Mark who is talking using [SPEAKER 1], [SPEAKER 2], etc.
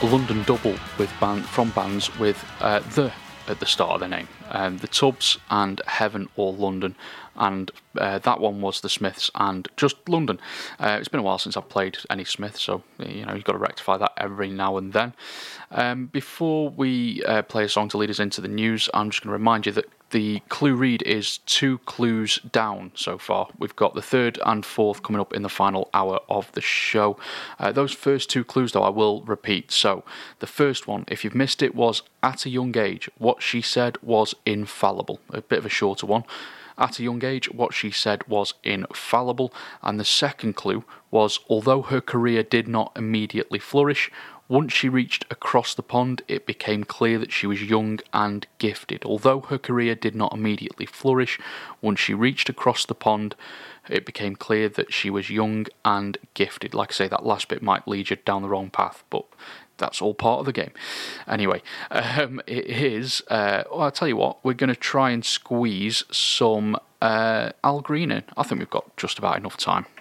[SPEAKER 1] London double with from bands with the at the start of their name. The Tubbs and Heaven or London, and that one was the Smiths and just London. It's been a while since I've played any Smiths, so you've got to rectify that every now and then. Before we play a song to lead us into the news, I'm just going to remind you that the clue read is 2 clues down so far. We've got the third and fourth coming up in the final hour of the show. Those first 2 clues, though, I will repeat. So, the first one, if you've missed it, was at a young age, what she said was infallible. A bit of a shorter one. At a young age, what she said was infallible. And the second clue was, although her career did not immediately flourish, once she reached across the pond, it became clear that she was young and gifted. Although her career did not immediately flourish, once she reached across the pond, it became clear that she was young and gifted. Like I say, that last bit might lead you down the wrong path, but that's all part of the game. Anyway, it is... I'll tell you what, we're going to try and squeeze some Al Green in. I think we've got just about enough time.